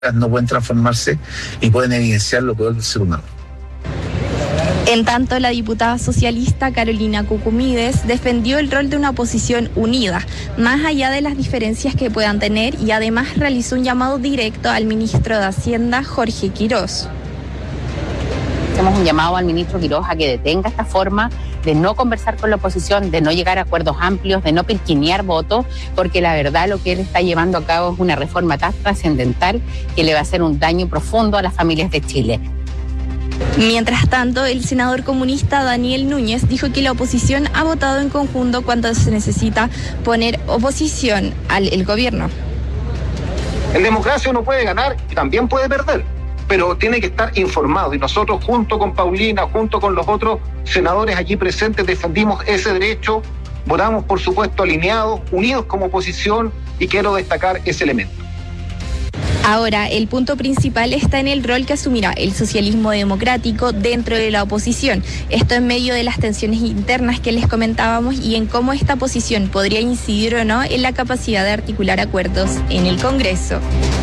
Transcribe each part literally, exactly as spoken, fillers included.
no pueden transformarse y pueden evidenciar lo peor del ser humano. En tanto, la diputada socialista Carolina Cucumides defendió el rol de una oposición unida, más allá de las diferencias que puedan tener, y además realizó un llamado directo al ministro de Hacienda, Jorge Quirós. Hacemos un llamado al ministro Quirós a que detenga esta forma de no conversar con la oposición, de no llegar a acuerdos amplios, de no pirquinear votos, porque la verdad lo que él está llevando a cabo es una reforma tan trascendental que le va a hacer un daño profundo a las familias de Chile. Mientras tanto, el senador comunista Daniel Núñez dijo que la oposición ha votado en conjunto cuando se necesita poner oposición al el gobierno. En democracia uno puede ganar y también puede perder, pero tiene que estar informado, y nosotros junto con Paulina, junto con los otros senadores allí presentes, defendimos ese derecho, votamos por supuesto alineados, unidos como oposición, y quiero destacar ese elemento. Ahora, el punto principal está en el rol que asumirá el socialismo democrático dentro de la oposición. Esto en medio de las tensiones internas que les comentábamos y en cómo esta posición podría incidir o no en la capacidad de articular acuerdos en el Congreso.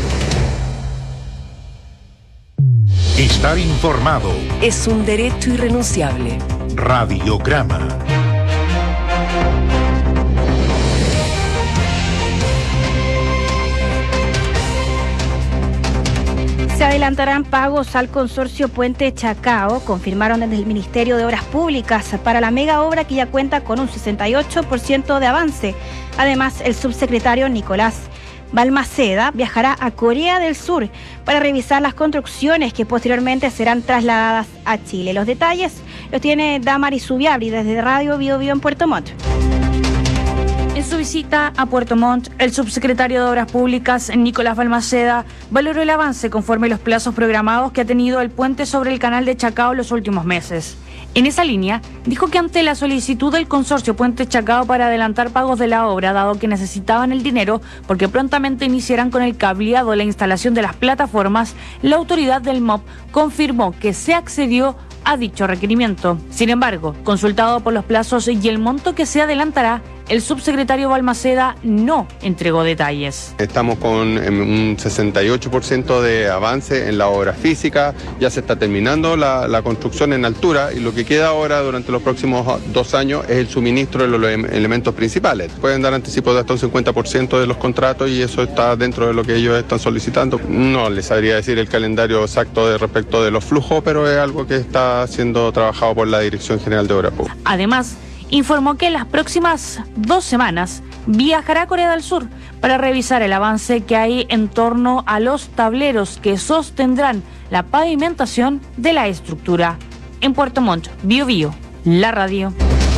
Estar informado es un derecho irrenunciable. Radiograma. Se adelantarán pagos al consorcio Puente Chacao, confirmaron desde el Ministerio de Obras Públicas, para la mega obra que ya cuenta con un sesenta y ocho por ciento de avance. Además, el subsecretario Nicolás Balmaceda viajará a Corea del Sur para revisar las construcciones que posteriormente serán trasladadas a Chile. Los detalles los tiene Damaris Zubiabri desde Radio Bio Bio en Puerto Montt. En su visita a Puerto Montt, el subsecretario de Obras Públicas, Nicolás Balmaceda, valoró el avance conforme los plazos programados que ha tenido el puente sobre el canal de Chacao los últimos meses. En esa línea, dijo que ante la solicitud del consorcio Puente Chacao para adelantar pagos de la obra, dado que necesitaban el dinero porque prontamente iniciarán con el cableado de la instalación de las plataformas, la autoridad del M O P confirmó que se accedió a dicho requerimiento. Sin embargo, consultado por los plazos y el monto que se adelantará, el subsecretario Balmaceda no entregó detalles. Estamos con un sesenta y ocho por ciento de avance en la obra física, ya se está terminando la, la construcción en altura, y lo que queda ahora durante los próximos dos años es el suministro de los elementos principales. Pueden dar anticipos de hasta un cincuenta por ciento de los contratos, y eso está dentro de lo que ellos están solicitando. No les sabría decir el calendario exacto de respecto de los flujos, pero es algo que está siendo trabajado por la Dirección General de Obras Públicas. Además, informó que en las próximas dos semanas viajará a Corea del Sur para revisar el avance que hay en torno a los tableros que sostendrán la pavimentación de la estructura. En Puerto Montt, Bio Bio, la radio.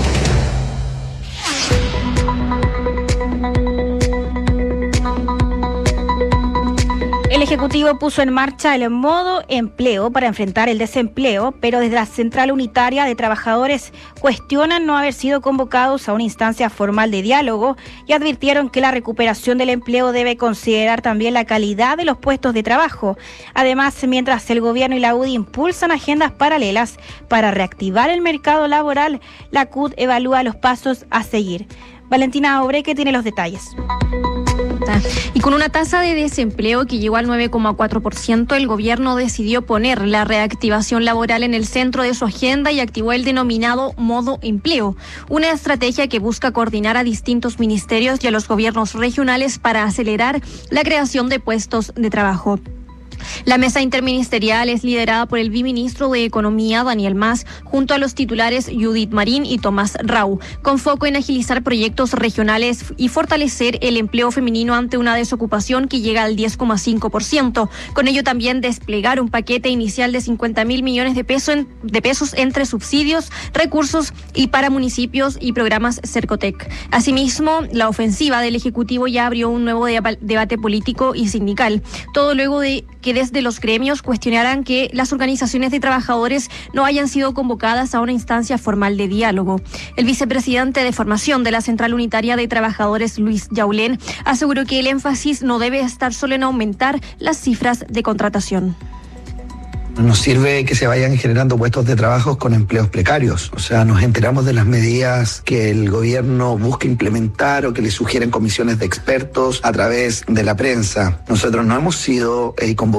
El Ejecutivo puso en marcha el modo empleo para enfrentar el desempleo, pero desde la Central Unitaria de Trabajadores cuestionan no haber sido convocados a una instancia formal de diálogo y advirtieron que la recuperación del empleo debe considerar también la calidad de los puestos de trabajo. Además, mientras el Gobierno y la U D I impulsan agendas paralelas para reactivar el mercado laboral, la C U T evalúa los pasos a seguir. Valentina Obreque tiene los detalles. Y con una tasa de desempleo que llegó al nueve coma cuatro por ciento, el gobierno decidió poner la reactivación laboral en el centro de su agenda y activó el denominado modo empleo, una estrategia que busca coordinar a distintos ministerios y a los gobiernos regionales para acelerar la creación de puestos de trabajo. La mesa interministerial es liderada por el viceministro de Economía, Daniel Mas, junto a los titulares Judith Marín y Tomás Rau, con foco en agilizar proyectos regionales y fortalecer el empleo femenino ante una desocupación que llega al diez coma cinco por ciento. Con ello también desplegar un paquete inicial de cincuenta mil millones de, peso en, de pesos entre subsidios, recursos y para municipios y programas Cercotec. Asimismo, la ofensiva del Ejecutivo ya abrió un nuevo de, debate político y sindical, todo luego de que desde los gremios cuestionaran que las organizaciones de trabajadores no hayan sido convocadas a una instancia formal de diálogo. El vicepresidente de formación de la Central Unitaria de Trabajadores, Luis Yaulén, aseguró que el énfasis no debe estar solo en aumentar las cifras de contratación. Nos sirve que se vayan generando puestos de trabajo con empleos precarios. O sea, nos enteramos de las medidas que el gobierno busca implementar o que le sugieren comisiones de expertos a través de la prensa. Nosotros no hemos sido eh, convocados